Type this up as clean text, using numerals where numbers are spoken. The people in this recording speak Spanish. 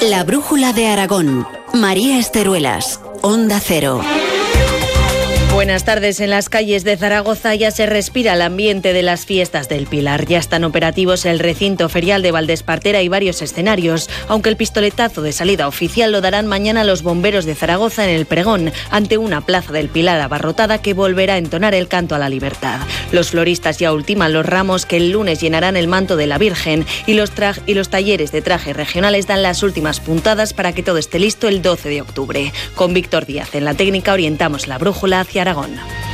La brújula de Aragón. María Esteruelas, Onda Cero. Buenas tardes. En las calles de Zaragoza ya se respira el ambiente de las fiestas del Pilar. Ya están operativos el recinto ferial de Valdespartera y varios escenarios, aunque el pistoletazo de salida oficial lo darán mañana los bomberos de Zaragoza en el Pregón, ante una plaza del Pilar abarrotada que volverá a entonar el canto a la libertad. Los floristas ya ultiman los ramos que el lunes llenarán el manto de la Virgen y los talleres de trajes regionales dan las últimas puntadas para que todo esté listo el 12 de octubre. Con Víctor Díaz en la técnica orientamos la brújula hacia Aragón.